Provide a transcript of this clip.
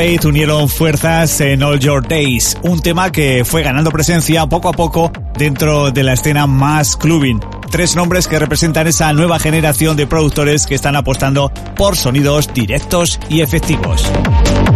unieron fuerzas en All Your Days, un tema que fue ganando presencia poco a poco dentro de la escena más clubbing. 3 nombres que representan esa nueva generación de productores que están apostando por sonidos directos y efectivos.